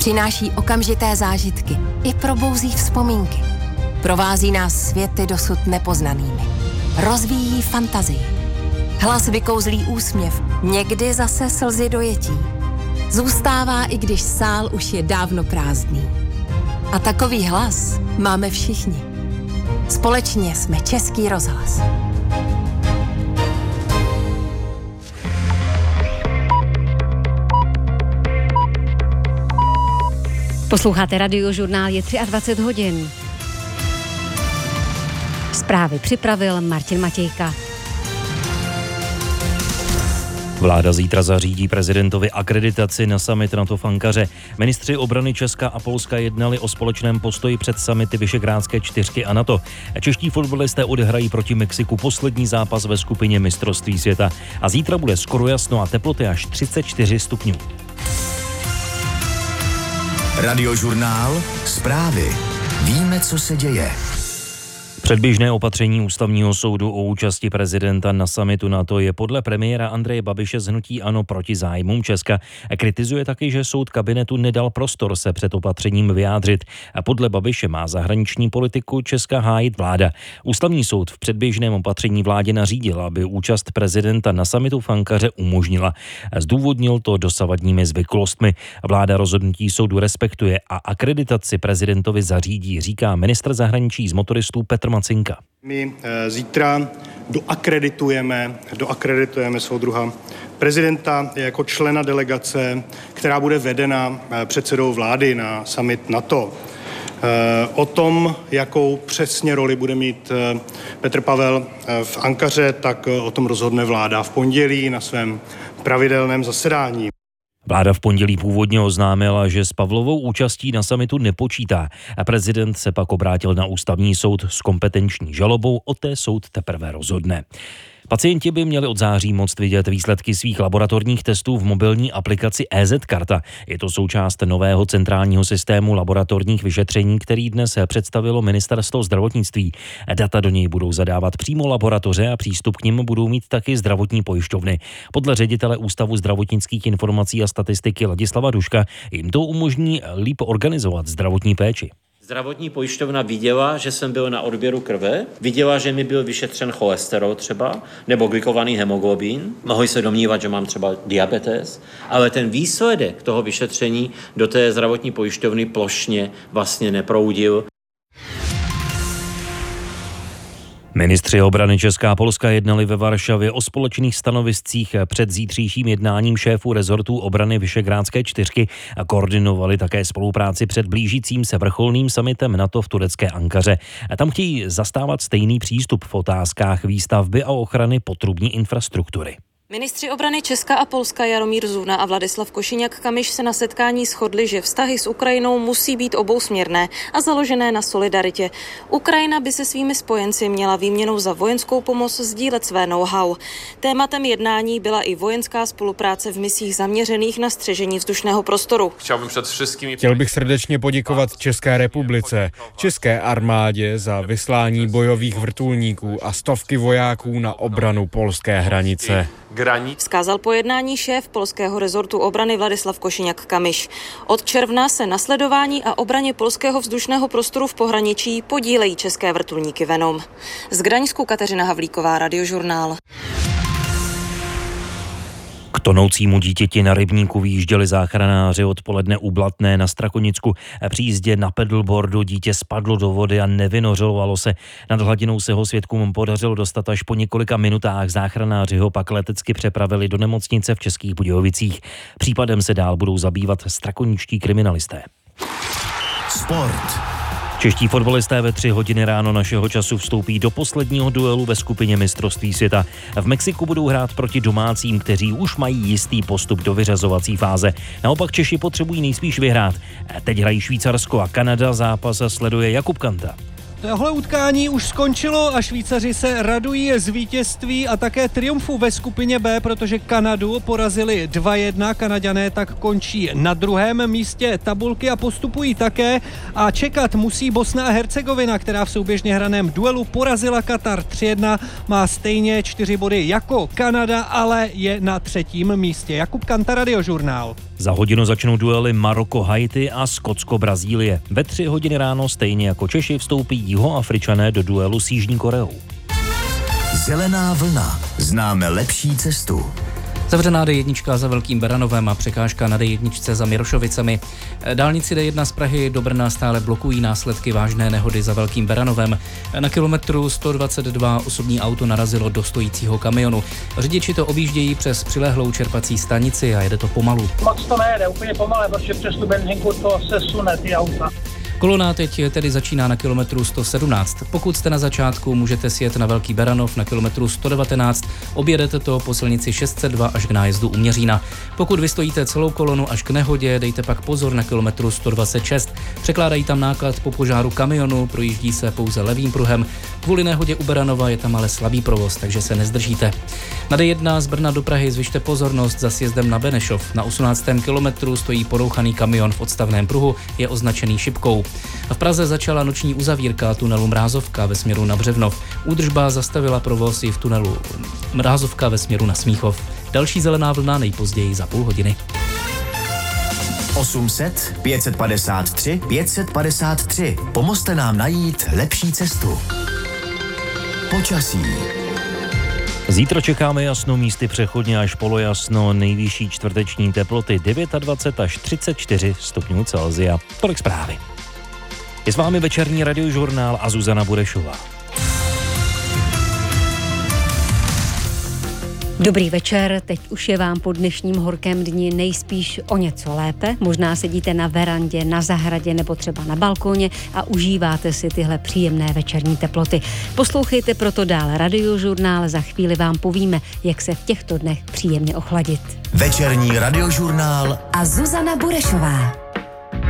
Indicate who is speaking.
Speaker 1: Přináší okamžité zážitky i probouzí vzpomínky. Provází nás světy dosud nepoznanými. Rozvíjí fantazii. Hlas vykouzlí úsměv, někdy zase slzy dojetí. Zůstává, i když sál už je dávno prázdný. A takový hlas máme všichni. Společně jsme Český rozhlas.
Speaker 2: Posloucháte Radiožurnál, je 23 hodin. Zprávy připravil Martin Matějka.
Speaker 3: Vláda zítra zařídí prezidentovi akreditaci na summit NATO v Ankaře. Ministři obrany Česka a Polska jednali o společném postoji před summity Visegrádské čtyřky a NATO. Čeští fotbalisté odehrají proti Mexiku poslední zápas ve skupině mistrovství světa. A zítra bude skoro jasno a teploty až 34 stupňů.
Speaker 4: Radiožurnál, zprávy. Víme, co se děje.
Speaker 3: Předběžné opatření Ústavního soudu o účasti prezidenta na summitu NATO je podle premiéra Andreje Babiše z hnutí ANO proti zájmům Česka. Kritizuje taky, že soud kabinetu nedal prostor se před opatřením vyjádřit. A podle Babiše má zahraniční politiku Česka hájit vláda. Ústavní soud v předběžném opatření vládě nařídil, aby účast prezidenta na summitu v Ankaře umožnila. Zdůvodnil to dosavadními zvyklostmi. Vláda rozhodnutí soudu respektuje a akreditaci prezidentovi zařídí, říká ministr zahraničí z motoristů Petr Macinka.
Speaker 5: My zítra doakreditujeme soudruha prezidenta jako člena delegace, která bude vedena předsedou vlády na summit NATO. O tom, jakou přesně roli bude mít Petr Pavel v Ankaře, tak o tom rozhodne vláda v pondělí na svém pravidelném zasedání.
Speaker 3: Vláda v pondělí původně oznámila, že s Pavlovou účastí na summitu nepočítá a prezident se pak obrátil na ústavní soud s kompetenční žalobou, o té soud teprve rozhodne. Pacienti by měli od září moct vidět výsledky svých laboratorních testů v mobilní aplikaci EZ-karta. Je to součást nového centrálního systému laboratorních vyšetření, který dnes představilo Ministerstvo zdravotnictví. Data do něj budou zadávat přímo laboratoře a přístup k nim budou mít taky zdravotní pojišťovny. Podle ředitele Ústavu zdravotnických informací a statistiky Ladislava Duška jim to umožní líp organizovat zdravotní péči.
Speaker 6: Zdravotní pojišťovna viděla, že jsem byl na odběru krve, viděla, že mi byl vyšetřen cholesterol třeba, nebo glykovaný hemoglobin, mohli se domnívat, že mám třeba diabetes, ale ten výsledek toho vyšetření do té zdravotní pojišťovny plošně vlastně neproudil.
Speaker 3: Ministři obrany Česka a Polska jednali ve Varšavě o společných stanoviscích před zítřejším jednáním šéfů rezortů obrany Visegrádské čtyřky a koordinovali také spolupráci před blížícím se vrcholným summitem NATO v turecké Ankaře. Tam chtějí zastávat stejný přístup v otázkách výstavby a ochrany potrubní infrastruktury.
Speaker 7: Ministři obrany Česka a Polska Jaromír Zuna a Vladislav Košíňak-Kamyš se na setkání shodli, že vztahy s Ukrajinou musí být obousměrné a založené na solidaritě. Ukrajina by se svými spojenci měla výměnou za vojenskou pomoc sdílet své know-how. Tématem jednání byla i vojenská spolupráce v misích zaměřených na střežení vzdušného prostoru.
Speaker 8: Chtěl bych srdečně poděkovat České republice, České armádě za vyslání bojových vrtulníků a stovky vojáků na obranu polské hranice.
Speaker 7: Vzkázal po jednání šéf polského rezortu obrany Vladislav Košíňak-Kamyš. Od června se na sledování a obraně polského vzdušného prostoru v pohraničí podílejí české vrtulníky Venom. Z Gdaňsku Kateřina Havlíková, Radiožurnál.
Speaker 3: K tonoucímu dítěti na rybníku vyjížděli záchranáři odpoledne u Blatné na Strakonicku. Při jízdě na pedalboardu dítě spadlo do vody a nevynořovalo se. Nad hladinou se ho svědkům podařilo dostat až po několika minutách. Záchranáři ho pak letecky přepravili do nemocnice v Českých Budějovicích. Případem se dál budou zabývat strakoničtí kriminalisté.
Speaker 4: Sport.
Speaker 3: Čeští fotbalisté ve 3 hodiny ráno našeho času vstoupí do posledního duelu ve skupině mistrovství světa. V Mexiku budou hrát proti domácím, kteří už mají jistý postup do vyřazovací fáze. Naopak Češi potřebují nejspíš vyhrát. Teď hrají Švýcarsko a Kanada, zápas sleduje Jakub Kanta.
Speaker 9: Tohle utkání už skončilo a Švýcaři se radují z vítězství a také triumfu ve skupině B, protože Kanadu porazili 2-1. Kanaďané tak končí na 2. místě tabulky a postupují také. A čekat musí Bosna a Hercegovina, která v souběžně hraném duelu porazila Katar 3-1. Má stejně 4 body jako Kanada, ale je na 3. místě. Jakub Kanta, Radiožurnál.
Speaker 3: Za hodinu začnou duely Maroko-Haiti a Skotsko-Brazílie. Ve 3 hodiny ráno stejně jako Češi vstoupí Jihoafričané do duelu s Jižní Koreou.
Speaker 4: Zelená vlna. Známe lepší cestu.
Speaker 10: Zavřená D1 za Velkým Beranovem a překážka na D1 za Mirošovicemi. Dálnici D1 z Prahy do Brna stále blokují následky vážné nehody za Velkým Beranovem. Na kilometru 122 osobní auto narazilo do stojícího kamionu. Řidiči to objíždějí přes přilehlou čerpací stanici a jede to pomalu.
Speaker 11: Moc to nejede, úplně pomale, protože přes tu benzínku to se sune ty auta.
Speaker 10: Kolona teď tedy začíná na kilometru 117. Pokud jste na začátku, můžete sjet na Velký Beranov na kilometru 119. Objedete to po silnici 602 až k nájezdu u Měřína. Pokud vystojíte celou kolonu až k nehodě, dejte pak pozor na kilometru 126. Překládají tam náklad po požáru kamionu, projíždí se pouze levým pruhem. Kvůli nehodě u Beranova je tam ale slabý provoz, takže se nezdržíte. Na D1 z Brna do Prahy zvyšte pozornost za sjezdem na Benešov. Na 18. kilometru stojí porouchaný kamion v odstavném pruhu, je označený šipkou. A v Praze začala noční uzavírka tunelu Mrázovka ve směru na Břevnov. Údržba zastavila provoz i v tunelu Mrázovka ve směru na Smíchov. Další zelená vlna nejpozději za půl hodiny.
Speaker 4: 800 553 553. Pomozte nám najít lepší cestu. Počasí.
Speaker 3: Zítra čekáme jasno, místy přechodně až polojasno, nejvyšší čtvrteční teploty 29 až 34 stupňů Celsia. Tolik zprávy. Je s vámi večerní radiožurnál a Zuzana Burešová.
Speaker 2: Dobrý večer, teď už je vám po dnešním horkém dni nejspíš o něco lépe. Možná sedíte na verandě, na zahradě nebo třeba na balkóně a užíváte si tyhle příjemné večerní teploty. Poslouchejte proto dál radiožurnál, za chvíli vám povíme, jak se v těchto dnech příjemně ochladit.
Speaker 4: Večerní radiožurnál
Speaker 1: a Zuzana Burešová.